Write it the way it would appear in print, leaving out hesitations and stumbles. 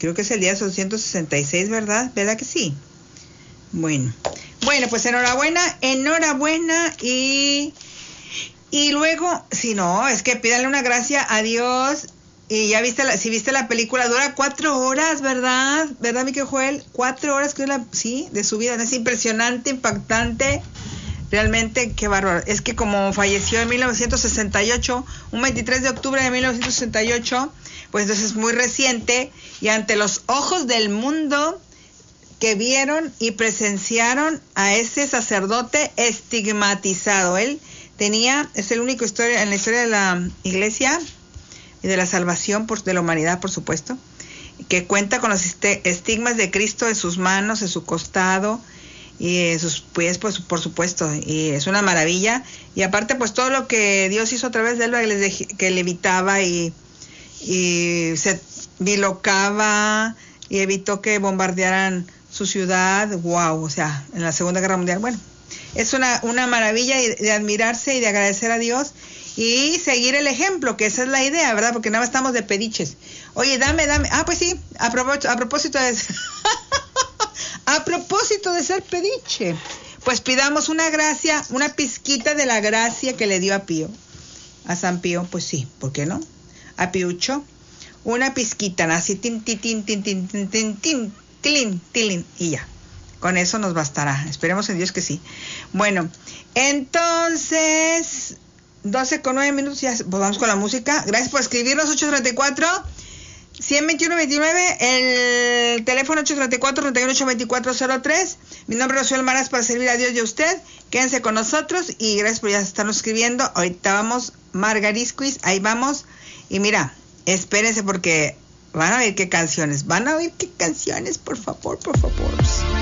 creo que es el día 266, ¿verdad? ¿Verdad que sí? Bueno, pues enhorabuena y luego, si no, es que pídale una gracia a Dios. Y ya si viste la película, dura 4 horas, ¿verdad? ¿Verdad, mi querido Joel? 4 horas que sí, de su vida. Es impresionante, impactante. Realmente, qué bárbaro. Es que como falleció en 1968, un 23 de octubre de 1968, pues entonces es muy reciente. Y ante los ojos del mundo que vieron y presenciaron a ese sacerdote estigmatizado. Él es el único en la historia de la iglesia y de la salvación de la humanidad, por supuesto, que cuenta con los estigmas de Cristo en sus manos, en su costado y en sus pies, pues, por supuesto, y es una maravilla. Y aparte, pues todo lo que Dios hizo a través de él, que levitaba y se bilocaba y evitó que bombardearan su ciudad, wow, o sea, en la Segunda Guerra Mundial. Bueno, es una maravilla de admirarse y de agradecer a Dios y seguir el ejemplo, que esa es la idea, ¿verdad? Porque nada más estamos de pediches. Oye, dame. Ah, pues sí, a propósito de a propósito de ser pediche, pues pidamos una gracia, una pizquita de la gracia que le dio a Pío, a San Pío, pues sí, ¿por qué no? A Piucho, una pizquita, así, tin, tilín, y ya. Con eso nos bastará. Esperemos en Dios que sí. Bueno, entonces, 12:09, ya pues vamos con la música. Gracias por escribirnos, 834-121-29, el teléfono 834-38-2403. Mi nombre es Rocío Almaraz, para servir a Dios y a usted. Quédense con nosotros y gracias por ya estarnos escribiendo. Ahorita vamos, Margarisquis, ahí vamos. Y mira, espérense porque van a oír qué canciones, por favor.